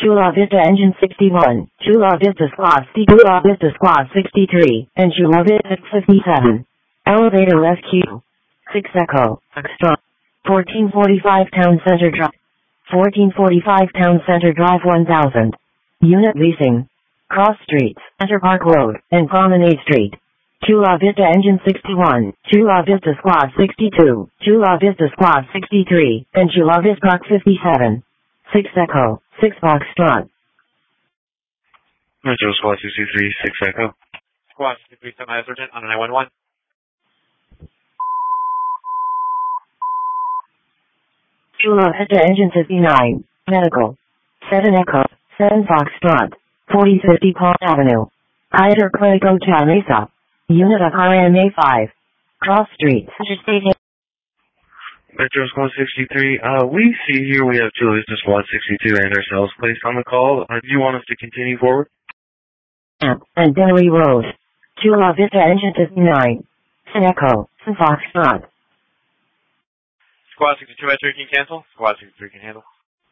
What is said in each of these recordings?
Chula Vista Engine 61, Chula Vista Squad C, Chula Vista Squad 63, and Chula Vista 57. Elevator Rescue. 6 Echo, Extra. 1445 Town Center Drive. 1445 Town Center Drive 1000. Unit Leasing. Cross Streets, Center Park Road, and Promenade Street. Chula Vista Engine 61, Chula Vista Squad 62, Chula Vista Squad 63, and Chula Vista Park 57. 6 Echo, 6 Foxtrot. Metro Squad 63, 6 Echo. Squad 63, semi Sergeant on 911. Chula Vista Engine 59, Medical. 7 Echo, 7 Foxtrot. 4050 Palm Avenue. Hyder Clerico Mesa. Unit of RMA 5. Cross Street, Interstate. Metro Squad 63, we see here we have Chula Vista Squad 62 and ourselves placed on the call. Do you want us to continue forward? And Dennery Road. Chula Vista Engine 59. Echo, Foxtrot. Squad 62 at 3 can cancel. Squad 63 can handle.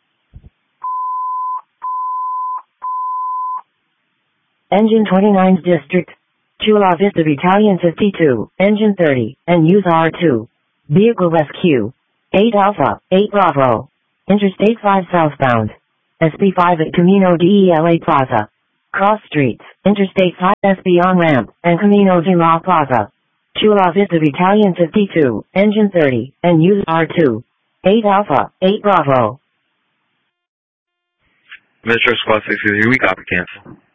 Engine 29's District. Chula Vista Battalion 52, Engine 30, and use R2. Vehicle Rescue. 8 Alpha, 8 Bravo. Interstate 5 southbound. SP5 at Camino de La Plaza. Cross Streets, Interstate 5 SB on-ramp, and Camino de La Plaza. Chula Vista Battalion 52, Engine 30, and use R2. 8 Alpha, 8 Bravo. Metro Squad 63, we copy cancel.